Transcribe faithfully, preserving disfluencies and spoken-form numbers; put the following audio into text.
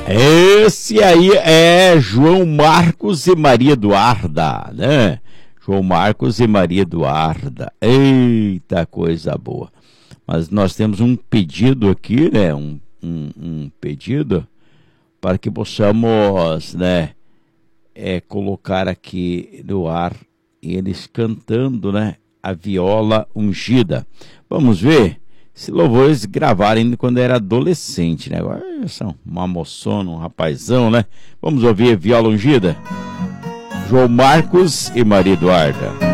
Esse aí é João Marcos e Maria Eduarda, né? João Marcos e Maria Eduarda. Eita, coisa boa. Mas nós temos um pedido aqui, né? Um, um, um pedido para que possamos, né? É, colocar aqui no ar eles cantando, né? A Viola Ungida. Vamos ver se louvores gravaram quando era adolescente, né? Agora são uma moçona, um rapazão, né? Vamos ouvir Viola Ungida. João Marcos e Maria Eduarda.